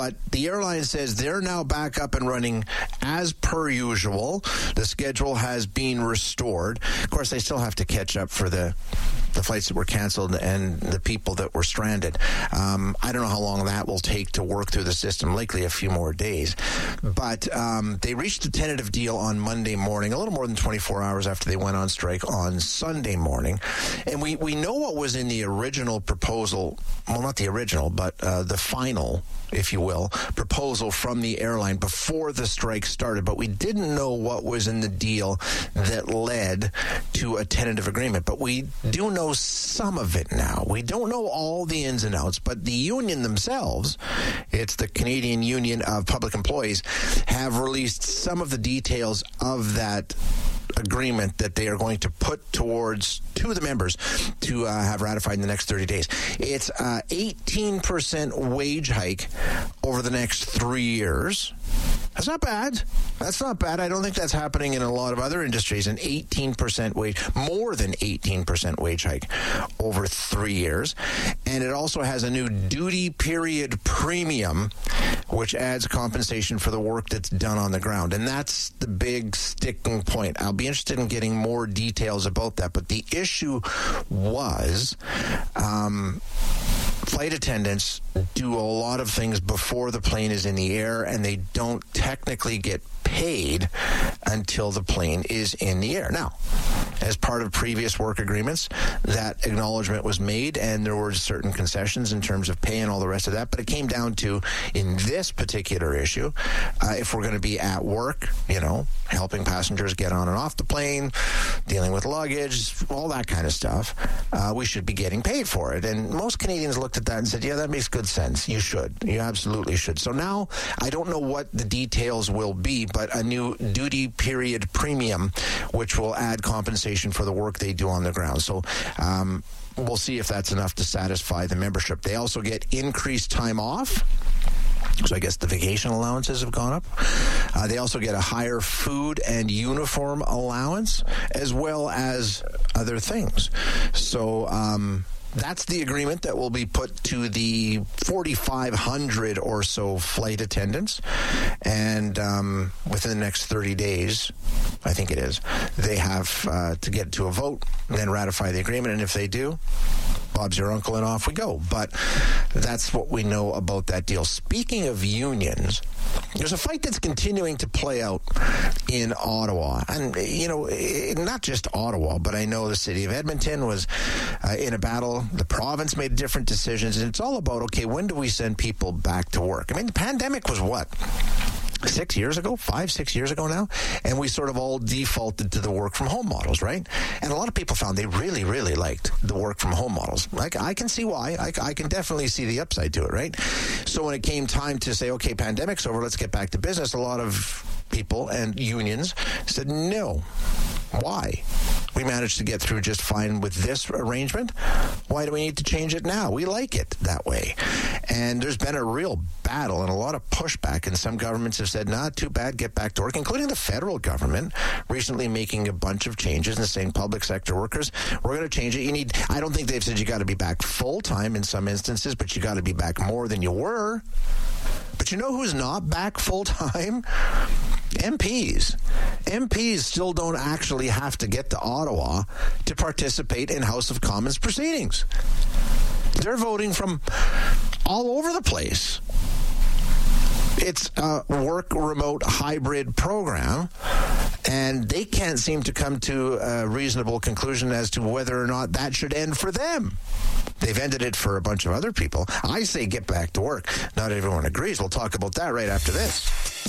But the airline says they're now back up and running as per usual. The schedule has been restored. Of course, they still have to catch up for the flights that were canceled and the people that were stranded. I don't know how long that will take to work through the system, likely a few more days. But they reached a tentative deal on Monday morning, a little more than 24 hours after they went on strike on Sunday morning. And we know what was in the original proposal, well, not the original, but the final, if you will, proposal from the airline before the strike started. But we didn't know what was in the deal that led to a tentative agreement. But we do know some of it now. We don't know all the ins and outs, but the union themselves, it's the Canadian Union of Public Employees, have released some of the details of that agreement that they are going to put towards to the members to have ratified in the next 30 days. It's 18% wage hike over the next 3 years. That's not bad. That's not bad. I don't think that's happening in a lot of other industries. An 18% wage, more than 18% wage hike over 3 years. And it also has a new duty period premium, which adds compensation for the work that's done on the ground. And that's the big sticking point. I'll be interested in getting more details about that. But the issue was flight attendants do a lot of things before the plane is in the air, and they don't technically get paid until the plane is in the air. Now, as part of previous work agreements, that acknowledgement was made, and there were certain concessions in terms of pay and all the rest of that. But it came down to, in this particular issue, if we're going to be at work, helping passengers get on and off the plane, dealing with luggage, all that kind of stuff, we should be getting paid for it. And most Canadians looked at that and said, yeah, that makes good sense. You should. You absolutely should. So now, I don't know what the details will be, but a new duty period premium, which will add compensation for the work they do on the ground. So we'll see if that's enough to satisfy the membership. They also get increased time off. So I guess the vacation allowances have gone up. They also get a higher food and uniform allowance, as well as other things. So that's the agreement that will be put to the 4,500 or so flight attendants. And within the next 30 days, I think it is, they have to get to a vote and then ratify the agreement. And if they do, Bob's your uncle and off we go. But that's what we know about that deal. Speaking of unions, there's a fight that's continuing to play out in Ottawa. And, not just Ottawa, but I know the city of Edmonton was in a battle. The province made different decisions. And it's all about, okay, when do we send people back to work? I mean, the pandemic was what? 6 years ago, 5-6 years ago now, and we sort of all defaulted to the work from home models, right? And a lot of people found they really, really liked the work from home models. Like, I can see why. I can definitely see the upside to it, right? So when it came time to say, okay, pandemic's over, let's get back to business, a lot of people and unions said no. Why? We managed to get through just fine with this arrangement. Why do we need to change it now? We like it that way. And there's been a real battle and a lot of pushback, and some governments have said, nah, too bad, get back to work, including the federal government recently making a bunch of changes and saying public sector workers, we're going to change it. I don't think they've said you got to be back full-time in some instances, but you got to be back more than you were. But you know who's not back full-time? MPs. MPs still don't actually have to get to Ottawa to participate in House of Commons proceedings. They're voting from all over the place. It's a work remote hybrid program, and they can't seem to come to a reasonable conclusion as to whether or not that should end for them. They've ended it for a bunch of other people. I say get back to work. Not everyone agrees. We'll talk about that right after this.